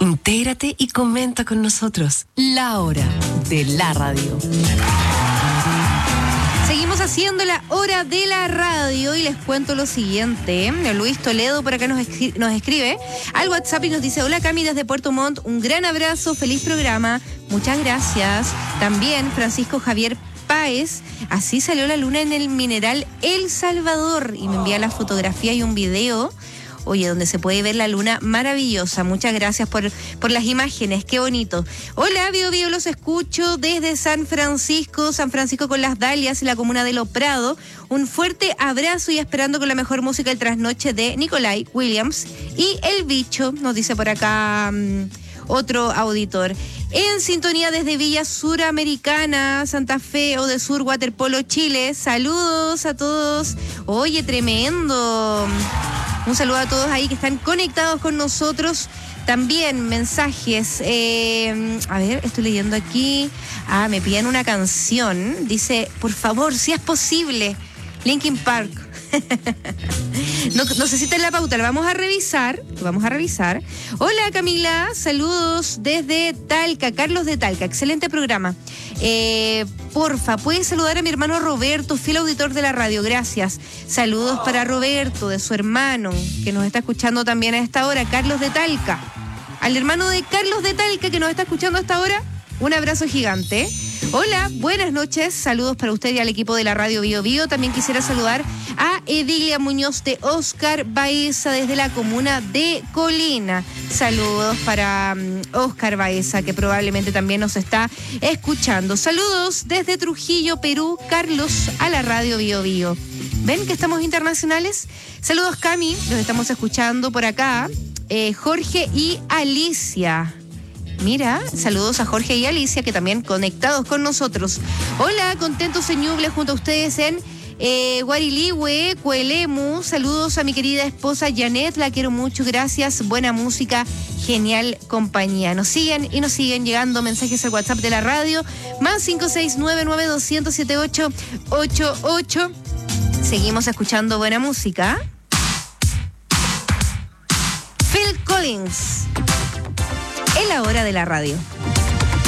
Intégrate y comenta con nosotros. La hora de la radio. Seguimos haciendo la hora de la radio y les cuento lo siguiente. Luis Toledo por acá nos escribe al WhatsApp y nos dice: hola Cami desde Puerto Montt, un gran abrazo, feliz programa, muchas gracias. También Francisco Javier Páez, así salió la luna en el mineral El Salvador, y me envía la fotografía y un video. Oye, donde se puede ver la luna maravillosa. Muchas gracias por las imágenes, qué bonito. Hola, Bio, los escucho desde San Francisco con las Dalias y la comuna de Lo Prado. Un fuerte abrazo y esperando con la mejor música el trasnoche de Nicolai Williams y El Bicho, nos dice por acá otro auditor. En sintonía desde Villa Suramericana, Santa Fe o de Sur, Waterpolo, Chile. Saludos a todos. Oye, tremendo. Un saludo a todos ahí que están conectados con nosotros. También mensajes. A ver, estoy leyendo aquí. Me piden una canción. Dice, por favor, si es posible, Linkin Park. No sé si está en la pauta, lo vamos a revisar. Hola Camila, saludos desde Talca, Carlos de Talca, excelente programa. Porfa, ¿puedes saludar a mi hermano Roberto, fiel auditor de la radio? Gracias. Saludos para Roberto, de su hermano, que nos está escuchando también a esta hora, Carlos de Talca. Al hermano de Carlos de Talca, que nos está escuchando a esta hora, un abrazo gigante. Hola, buenas noches, saludos para usted y al equipo de la radio Bio Bio. También quisiera saludar a Edilia Muñoz de Oscar Baeza desde la comuna de Colina. Saludos para Oscar Baeza, que probablemente también nos está escuchando. Saludos desde Trujillo, Perú, Carlos, a la radio Bio Bio. ¿Ven que estamos internacionales? Saludos Cami, los estamos escuchando por acá. Jorge y Alicia. Mira, saludos a Jorge y Alicia, que también conectados con nosotros. Hola, contentos en Ñuble junto a ustedes en Guarilihue, Coelemu. Saludos a mi querida esposa Janet, la quiero mucho, gracias. Buena música, genial compañía. Nos siguen llegando mensajes al WhatsApp de la radio, más 569-9200-7888. Seguimos escuchando buena música. Phil Collins. Es la hora de la radio.